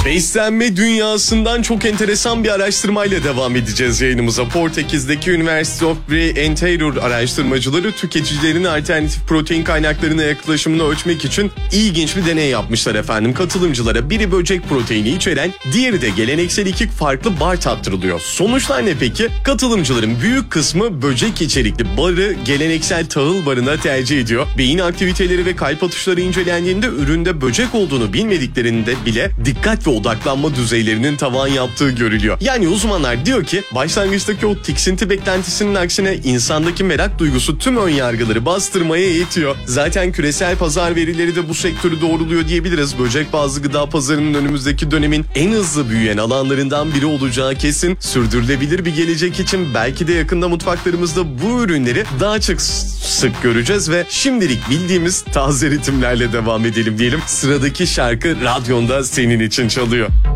Beslenme dünyasından çok enteresan bir araştırmayla devam edeceğiz yayınımıza. Portekiz'deki University of Interior araştırmacıları tüketicilerin alternatif protein kaynaklarına yaklaşımını ölçmek için ilginç bir deney yapmışlar efendim. Katılımcılara biri böcek proteini içeren, diğeri de geleneksel iki farklı bar tattırılıyor. Sonuçlar ne peki? Katılımcıların büyük kısmı böcek içerikli barı geleneksel tahıl barına tercih ediyor. Beyin aktiviteleri ve kalp atışları incelendiğinde üründe böcek olduğunu bilmediklerinde bile dikkat ve odaklanma düzeylerinin tavan yaptığı görülüyor. Yani uzmanlar diyor ki başlangıçtaki o tiksinti beklentisinin aksine insandaki merak duygusu tüm ön yargıları bastırmaya yetiyor. Zaten küresel pazar verileri de bu sektörü doğruluyor diyebiliriz. Böcek bazlı gıda pazarının önümüzdeki dönemin en hızlı büyüyen alanlarından biri olacağı kesin. Sürdürülebilir bir gelecek için belki de yakında mutfaklarımızda bu ürünleri daha çok sık göreceğiz ve şimdilik bildiğimiz taze ritimlerle devam edelim diyelim. Sıradaki şarkı radyonda senin için çalıyor.